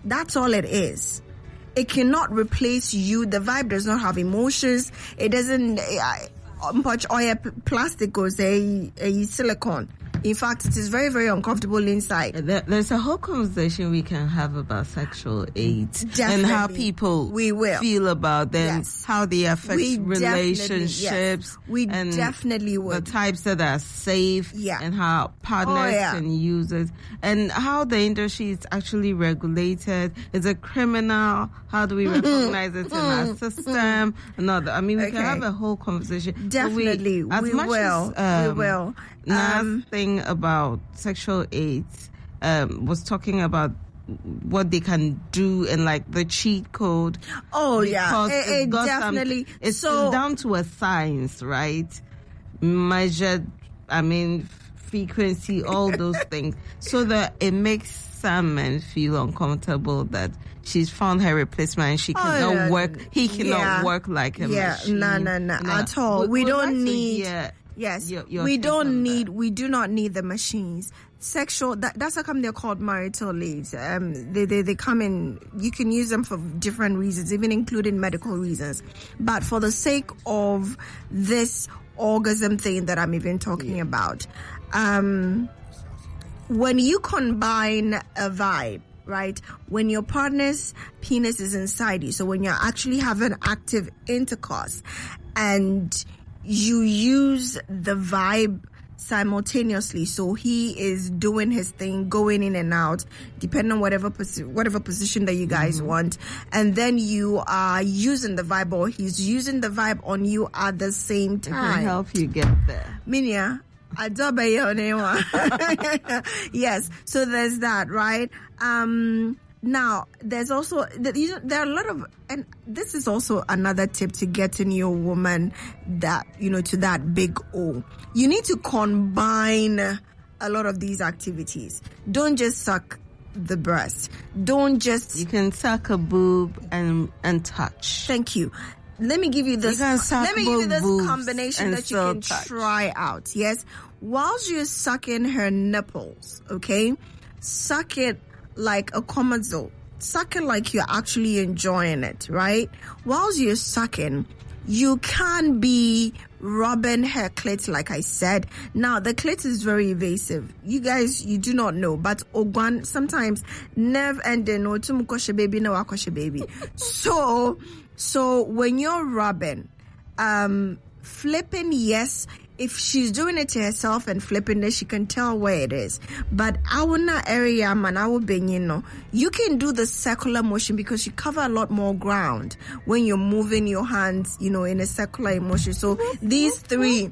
That's all it is. It cannot replace you. The vibe does not have emotions. It doesn't much oil, plastic or say silicone. In fact, it is very, very uncomfortable inside. There's a whole conversation we can have about sexual aids. Definitely. And how people feel about them, yes. how they affect relationships. Yes. We and definitely would. The types that are safe and how partners can use it. And how the industry is actually regulated. Is it criminal? How do we recognize it in our system? Another. I mean, we can have a whole conversation. Definitely. We will. Last thing about sexual aids was talking about what they can do and like the cheat code. Oh yeah, it definitely. It's down to a science, right? Measured, frequency, all those things, so that it makes some men feel uncomfortable that she's found her replacement and she cannot work. He cannot work like a machine. No, at all. We don't need. Yes, we do not need the machines. Sexual, that's how come they're called marital aids. They come in, you can use them for different reasons, even including medical reasons. But for the sake of this orgasm thing that I'm even talking about, when you combine a vibe, right, when your partner's penis is inside you, so when you're actually having active intercourse and you use the vibe simultaneously, so he is doing his thing, going in and out, depending on whatever position that you guys want, and then you are using the vibe, or he's using the vibe on you at the same time. It can help you get there. Minya, yes, so there's that, right? Now, there's also, there are a lot of, and this is also another tip to getting your woman that, to that big O. You need to combine a lot of these activities. Don't just suck the breast. You can suck a boob and touch. Thank you. Let me give you this. Let me give you this combination that you can try out. Yes. Whilst you're sucking her nipples, okay? Suck it like a commodore. Suck it like you're actually enjoying it, right? Whilst you're sucking, you can be rubbing her clit, like I said. Now, the clit is very evasive. You guys, you do not know, but Ogwan sometimes nerve ending or tumukoshe baby, no akoshe baby. So when you're rubbing, flipping, yes. If she's doing it to herself and flipping this, she can tell where it is. But awuna area man, you can do the circular motion because you cover a lot more ground when you're moving your hands, in a circular motion. So these three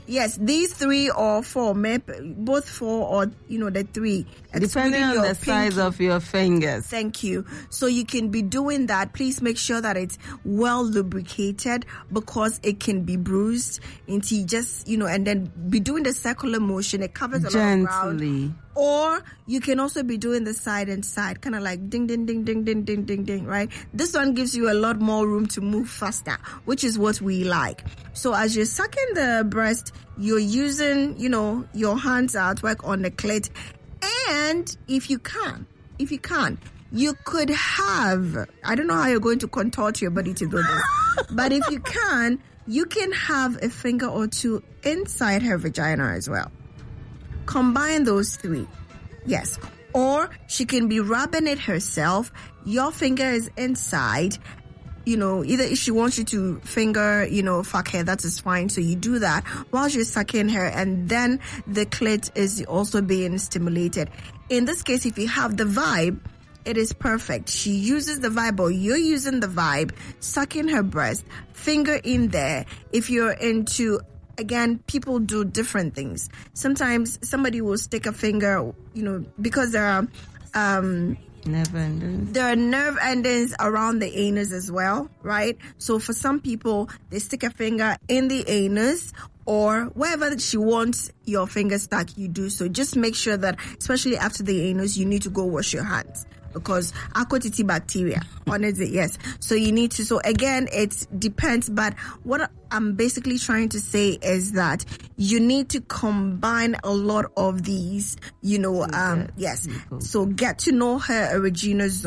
or four, both four or the three, depending on the size of your fingers. Thank you. So you can be doing that. Please make sure that it's well lubricated because it can be bruised into just and then be doing the circular motion. It covers a lot of ground. Or you can also be doing the side and side, kind of like ding, ding, ding, ding, ding, ding, ding, ding, right? This one gives you a lot more room to move faster, which is what we like. So as you're sucking the breast, you're using, your hands at work on the clit. And if you can, you could have, I don't know how you're going to contort your body to do this, but if you can have a finger or two inside her vagina as well. Combine those three. Yes. Or she can be rubbing it herself. Your finger is inside. Either if she wants you to finger, fuck her, that is fine. So you do that while you're sucking her, and then the clit is also being stimulated. In this case, if you have the vibe, it is perfect. She uses the vibe, or you're using the vibe, sucking her breast, finger in there. If you're into, again, people do different things. Sometimes somebody will stick a finger, because there are nerve endings. There are nerve endings around the anus as well, right? So for some people, they stick a finger in the anus, or wherever she wants your finger stuck, you do so. Just make sure that, especially after the anus, you need to go wash your hands, because aquatiti bacteria on it, yes. So you need to, so again, it depends, but what I'm basically trying to say is that you need to combine a lot of these, yes. So get to know her erogenous zone.